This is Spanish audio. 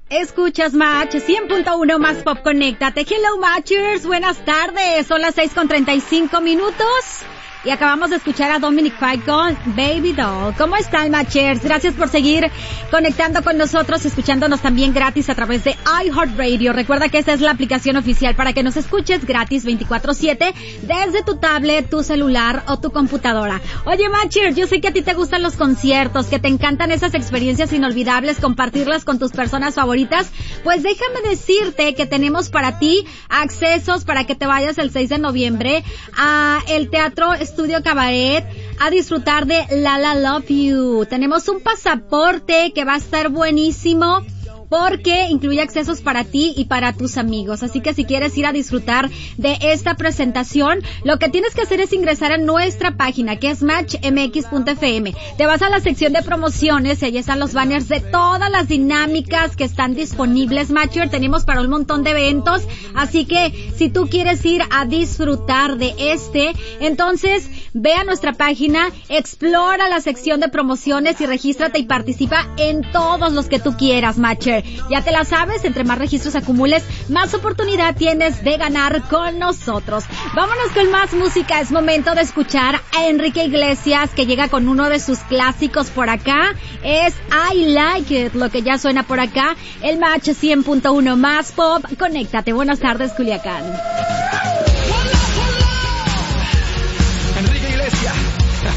Escuchas Match 100.1 más Pop, conéctate. Hello Matchers, buenas tardes. Son las 6:35. Y acabamos de escuchar a Dominic Fike con Baby Doll. ¿Cómo están, Matchers? Gracias por seguir conectando con nosotros, escuchándonos también gratis a través de iHeartRadio. Recuerda que esta es la aplicación oficial para que nos escuches gratis 24/7 desde tu tablet, tu celular o tu computadora. Oye, Matchers, yo sé que a ti te gustan los conciertos, que te encantan esas experiencias inolvidables, compartirlas con tus personas favoritas. Pues déjame decirte que tenemos para ti accesos para que te vayas el 6 de noviembre a el Teatro Estudio Cabaret a disfrutar de La La Love You. Tenemos un pasaporte que va a estar buenísimo porque incluye accesos para ti y para tus amigos. Así que si quieres ir a disfrutar de esta presentación, lo que tienes que hacer es ingresar a nuestra página, que es matchmx.fm. Te vas a la sección de promociones y ahí están los banners de todas las dinámicas que están disponibles, Matcher. Tenemos para un montón de eventos, así que si tú quieres ir a disfrutar de entonces ve a nuestra página, explora la sección de promociones y regístrate y participa en todos los que tú quieras, Matcher. Ya te la sabes, entre más registros acumules, más oportunidad tienes de ganar con nosotros. Vámonos con más música. Es momento de escuchar a Enrique Iglesias, que llega con uno de sus clásicos por acá. Es I Like It, lo que ya suena por acá. El Match 100.1 más Pop. Conéctate. Buenas tardes, Culiacán.